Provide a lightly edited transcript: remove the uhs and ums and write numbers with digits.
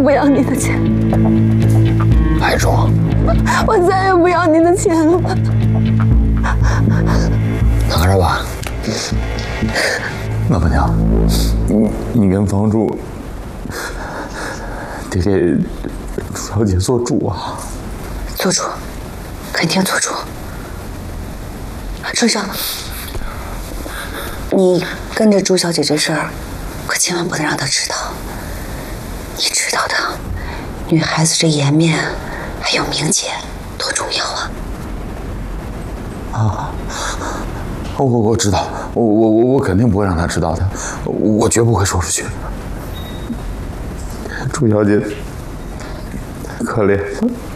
不要你的钱， 还装？ 我再也不要你的钱了。 拿着吧。 老板娘，你跟房主得给朱小姐做主啊！ 做主，肯定做主。春生，你跟着朱小姐这事儿，可千万不能让她知道。你知道的，女孩子这颜面还有名节多重要啊！ 啊，我知道，我肯定不会让她知道的，我绝不会说出去。朱小姐，可怜。